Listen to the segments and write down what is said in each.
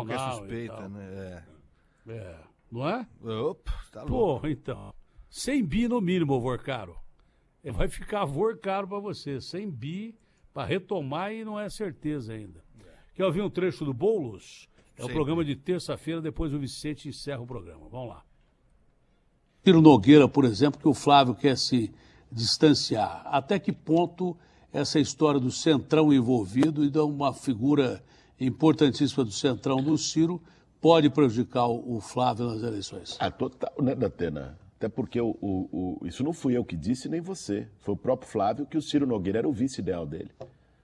qualquer suspeita, né? Não é? Opa, tá louco. Pô, então, 100 bi no mínimo, Vorcaro. Vai ficar Vorcaro pra você, 100 bi pra retomar e não é certeza ainda. Quer ouvir um trecho do Boulos? É o programa de terça-feira, depois o Vicente encerra o programa. Vamos lá. Ciro Nogueira, por exemplo, que o Flávio quer se distanciar. Até que ponto essa história do Centrão envolvido e de uma figura importantíssima do Centrão do Ciro pode prejudicar o Flávio nas eleições? Total, né, Datena? Até porque isso não fui eu que disse, nem você. Foi o próprio Flávio que o Ciro Nogueira era o vice ideal dele.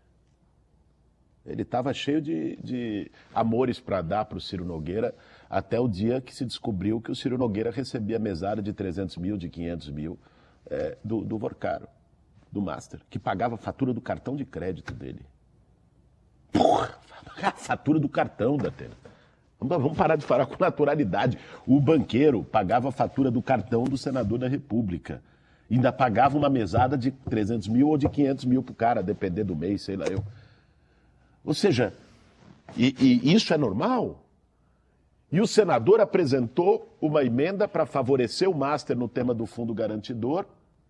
Ele estava cheio de amores para dar para o Ciro Nogueira até o dia que se descobriu que o Ciro Nogueira recebia mesada de 300 mil, de 500 mil do Vorcaro, do Master, que pagava a fatura do cartão de crédito dele. Porra, a fatura do cartão, Datena. Vamos parar de falar com naturalidade. O banqueiro pagava a fatura do cartão do senador da República. Ainda pagava uma mesada de 300 mil ou de 500 mil para o cara, depender do mês, sei lá eu. Ou seja, e isso é normal? E o senador apresentou uma emenda para favorecer o Master no tema do fundo garantidor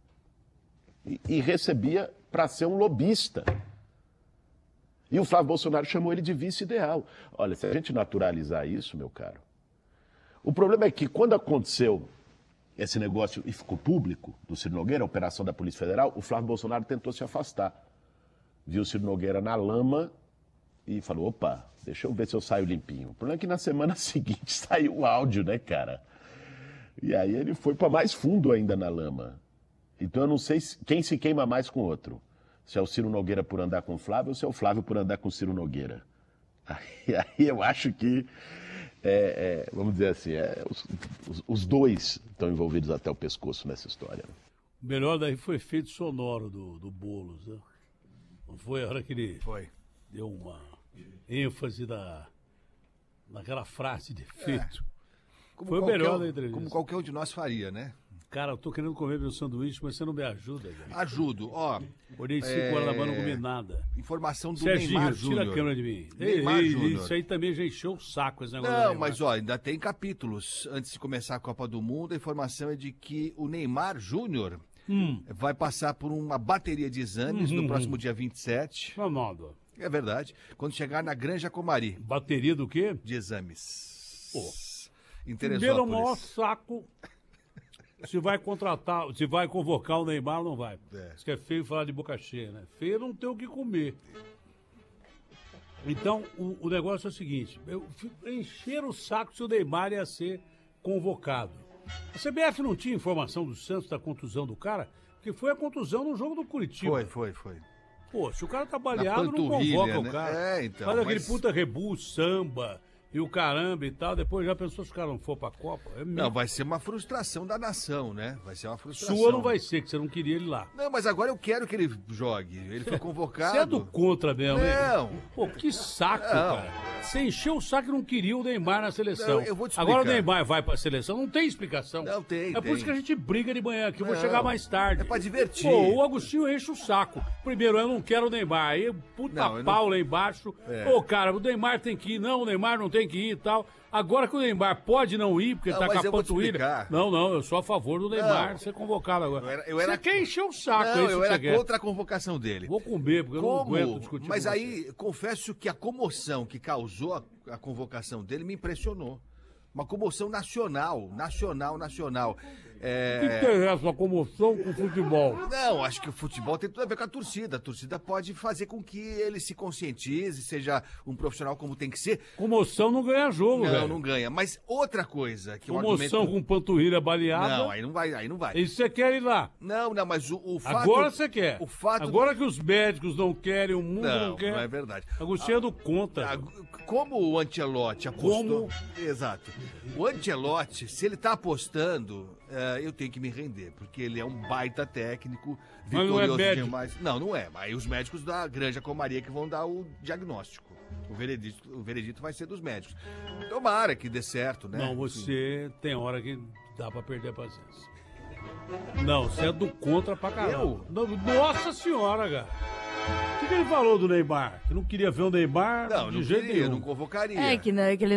e recebia para ser um lobista. E o Flávio Bolsonaro chamou ele de vice-ideal. Olha, se a gente naturalizar isso, meu caro, o problema é que quando aconteceu esse negócio e ficou público do Ciro Nogueira, a operação da Polícia Federal, o Flávio Bolsonaro tentou se afastar. Viu o Ciro Nogueira na lama e falou, opa, deixa eu ver se eu saio limpinho. O problema é que na semana seguinte saiu o áudio, né, cara? E aí ele foi para mais fundo ainda na lama. Então eu não sei quem se queima mais com o outro. Se é o Ciro Nogueira por andar com o Flávio ou se é o Flávio por andar com o Ciro Nogueira. Aí eu acho que, vamos dizer assim, os dois estão envolvidos até o pescoço nessa história. O melhor daí foi efeito sonoro do Boulos, né? Não foi a hora que ele deu uma ênfase naquela frase de efeito. Foi o melhor da entrevista. Como qualquer um de nós faria, né? Cara, eu tô querendo comer meu sanduíche, mas você não me ajuda, cara. Ajudo, ó. Olhei 5 horas da manhã, não comi nada. Informação do Serginho, Neymar tira Júnior. a câmera de mim. Neymar Júnior. Isso aí também já encheu o saco, esse negócio. Não, mas ó, ainda tem capítulos. Antes de começar a Copa do Mundo, a informação é de que o Neymar Júnior vai passar por uma bateria de exames no próximo dia 27. Não, nada. É verdade. Quando chegar na Granja Comari. Bateria do quê? De exames. Pô. Interessantíssimo. Primeiro é o maior saco. Se vai contratar, se vai convocar o Neymar, não vai. Isso que é feio falar de boca cheia, né? Feio não tem o que comer. Então, o negócio é o seguinte, encher o saco se o Neymar ia ser convocado. A CBF não tinha informação do Santos da contusão do cara, porque foi a contusão no jogo do Curitiba. Foi. Pô, se o cara tá baleado, não convoca, né, o cara. Então, faz aquele puta rebu, samba e o caramba e tal. Depois já pensou se o cara não for pra Copa? Não, vai ser uma frustração da nação, né? Vai ser uma frustração. Sua não vai ser, que você não queria ele lá. Não, mas agora eu quero que ele jogue. Ele foi convocado. Você é do contra mesmo, hein? Não. Pô, que saco, cara. Você encheu o saco e não queria o Neymar na seleção. Não, eu vou te explicar. Agora o Neymar vai pra seleção, não tem explicação. Não tem, É por isso que a gente briga de manhã aqui, eu vou chegar mais tarde. É pra divertir. Pô, o Agostinho enche o saco. Primeiro, eu não quero o Neymar. Aí, puta pau lá embaixo. Pô, cara, o Neymar tem que ir. Não, o Neymar não tem que ir e tal. Agora que o Neymar pode não ir, porque ele tá com a panturrilha. Não, eu sou a favor do Neymar ser convocado agora. Você quer encher o saco, não, é isso eu que era você contra a convocação dele. Vou comer, porque eu não aguento discutir. Mas aí, confesso que a comoção que causou a convocação dele me impressionou. Uma comoção nacional. O que interessa a comoção com o futebol? Não, acho que o futebol tem tudo a ver com a torcida. A torcida pode fazer com que ele se conscientize, seja um profissional como tem que ser. Comoção não ganha jogo, velho. Não ganha. Mas outra coisa que comoção com panturrilha baleada. Não, aí não vai. E você quer ir lá? Não, mas o fato... Agora você quer. O fato... Agora que os médicos não querem, o mundo não quer. Não é verdade. Agostinho é do contra. Como o Ancelotti apostou... Exato. O Ancelotti, se ele tá apostando... eu tenho que me render, porque ele é um baita técnico, vitorioso mas não é demais. Não é. Aí os médicos da Granja Comari que vão dar o diagnóstico. O veredito vai ser dos médicos. Tomara que dê certo, né? Não, você tem hora que dá pra perder a paciência. Não, você é do contra pra caramba. Nossa senhora, cara. O que ele falou do Neymar? Que não queria ver o Neymar de jeito nenhum. Não convocaria. É que ele